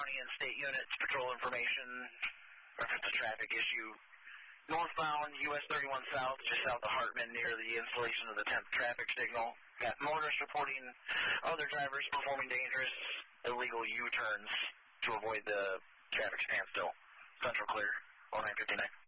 county and state units, patrol information, reference to traffic issue. Northbound, US 31 South, just south of Hartman, near the installation of the 10th traffic signal. Got motorists reporting other drivers performing dangerous, illegal U-turns to avoid the traffic standstill. Central clear, 0959.